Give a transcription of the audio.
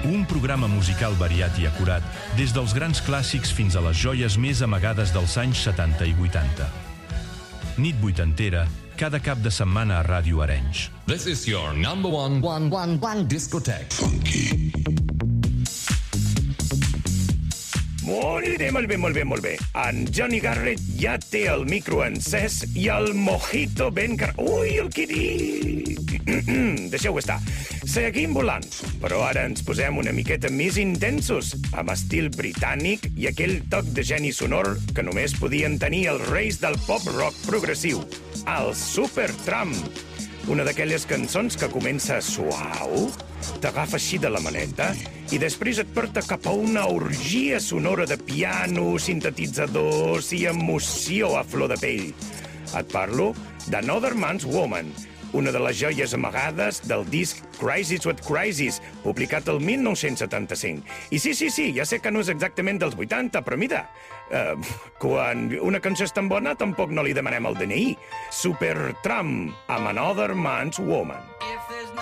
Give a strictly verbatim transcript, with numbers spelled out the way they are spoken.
Un programa musical variat i acurat, des dels grans clàssics fins a les joies més amagades dels anys setanta i vuitanta. Nit vuitantera, cada cap de setmana a Ràdio Arenys. This is your number one, one, one, one discotheque. Funky. Molt bé, molt bé, molt bé, molt bé. En Johnny Garrett ja té el micro encès i el mojito ben car... Ui, el Kiri! Deixeu-ho estar. Seguim volant, però ara ens posem una miqueta més intensos, amb estil britànic i aquell toc de geni sonor que només podien tenir els reis del pop-rock progressiu, el Supertramp. Una d'aquelles cançons que comença suau, t'agafa així de la maneta i després et porta cap a una orgia sonora de piano, sintetitzadors i emoció a flor de pell. Et parlo d'Another Man's Woman, una de les joies amagades del disc Crisis with Crisis, publicat el mil nou-cents setanta-cinc. I sí, sí, sí, ja sé que no és exactament dels vuitanta, però mira, eh, quan una cançó és tan bona tampoc no li demanem el D N I. Supertramp amb Another Man's Woman.